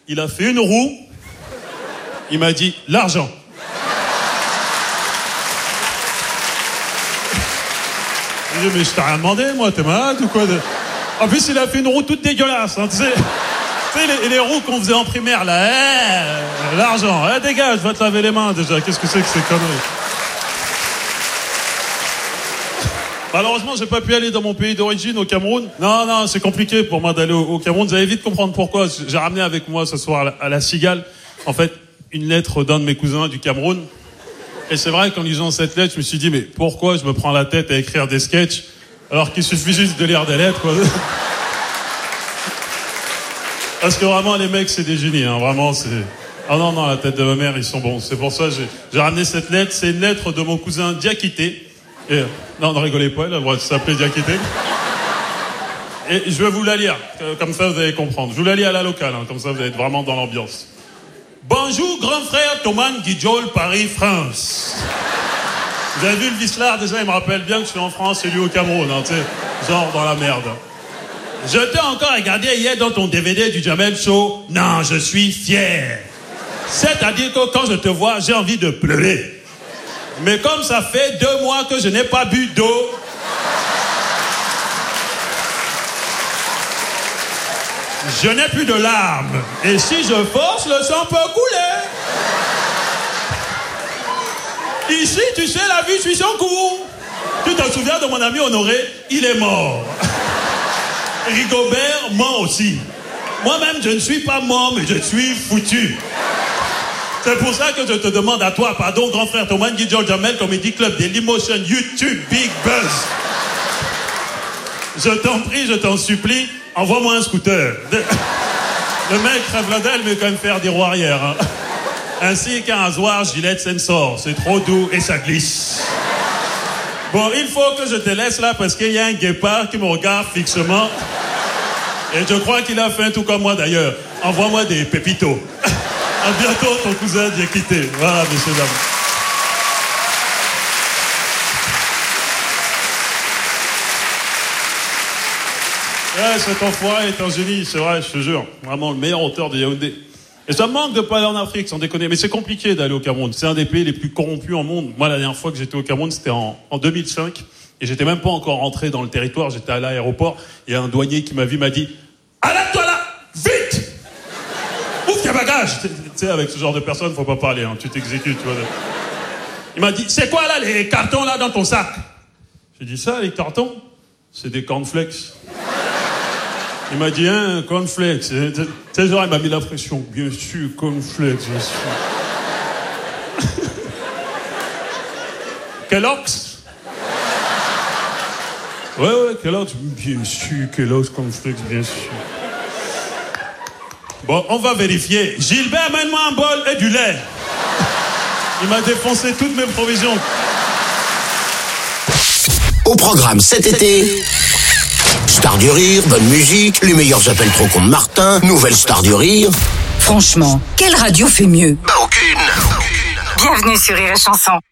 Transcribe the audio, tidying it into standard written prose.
Il a fait une roue. Il m'a dit, l'argent. J'ai dit, mais je t'ai rien demandé, moi, t'es malade ou quoi? En plus, il a fait une roue toute dégueulasse, hein, tu sais les roues qu'on faisait en primaire, là, l'argent, dégage, va te laver les mains, déjà, qu'est-ce que c'est que ces conneries? Malheureusement, j'ai pas pu aller dans mon pays d'origine, au Cameroun. Non, c'est compliqué pour moi d'aller au Cameroun. Vous allez vite comprendre pourquoi. J'ai ramené avec moi ce soir à la Cigale, en fait, une lettre d'un de mes cousins du Cameroun. Et c'est vrai qu'en lisant cette lettre, je me suis dit, mais pourquoi je me prends la tête à écrire des sketchs alors qu'il suffit juste de lire des lettres, quoi. Parce que vraiment, les mecs, c'est des génies, hein. Vraiment, c'est... Ah non, la tête de ma mère, ils sont bons. C'est pour ça que j'ai ramené cette lettre. C'est une lettre de mon cousin Diakité. Et... Non, ne rigolez pas, elle a le droit de s'appeler Diakité. Et je vais vous la lire, comme ça vous allez comprendre. Je vous la lis à la locale, hein, comme ça vous allez être vraiment dans l'ambiance. Bonjour, grand frère Thomas Guidjol, Paris, France. Vous avez vu le vicelard, déjà, il me rappelle bien que je suis en France et lui au Cameroun, hein, tu sais, genre dans la merde. Je t'ai encore regardé hier dans ton DVD du Jamel Show. Non, je suis fier. C'est-à-dire que quand je te vois, j'ai envie de pleurer. Mais comme ça fait 2 mois que je n'ai pas bu d'eau, je n'ai plus de larmes. Et si je force, le sang peut couler. Ici, tu sais, la vie suit son cours. Tu te souviens de mon ami Honoré? Il est mort. Rigobert, mort aussi. Moi-même, je ne suis pas mort, mais je suis foutu. C'est pour ça que je te demande à toi, pardon, grand frère Thomas Guidjol Jamel, Comedy Club, Dailymotion, YouTube, Big Buzz. Je t'en prie, je t'en supplie, envoie-moi un scooter. Le mec crève la dalle, mais quand même faire des roues arrière. Hein. Ainsi qu'un rasoir Gillette Sensor. C'est trop doux et ça glisse. Bon, il faut que je te laisse là parce qu'il y a un guépard qui me regarde fixement. Et je crois qu'il a faim tout comme moi d'ailleurs. Envoie-moi des pépitos. À bientôt, ton cousin Diakité. Voilà, messieurs, dames. Ouais, cet enfoiré est un génie, c'est vrai, je te jure. Vraiment le meilleur auteur de Yaoundé. Et ça me manque de pas aller en Afrique, sans déconner. Mais c'est compliqué d'aller au Cameroun. C'est un des pays les plus corrompus au monde. Moi, la dernière fois que j'étais au Cameroun, c'était en 2005. Et j'étais même pas encore rentré dans le territoire. J'étais à l'aéroport. Il y a un douanier qui m'a vu, m'a dit « Arrête-toi là! Vite! Ouvre tes bagages !» Tu sais, avec ce genre de personnes, faut pas parler. Hein. Tu t'exécutes, tu vois. Il m'a dit « C'est quoi là, les cartons là dans ton sac ?» J'ai dit « Ça, les cartons, c'est des cornflakes. » Il m'a dit, hein, cornflakes. Tu sais, genre, il m'a mis la pression. Bien sûr, cornflakes, bien sûr. Kellogg's? Ouais, Kellogg's. Bien sûr, Kellogg's, cornflakes, bien sûr. Bon, on va vérifier. Gilbert, amène-moi un bol et du lait. Il m'a défoncé toutes mes provisions. Au programme cet été... Star du rire, bonne musique, les meilleurs appels trop cons de Martin, nouvelle star du rire. Franchement, quelle radio fait mieux? Aucune. Bienvenue sur Rire et Chanson.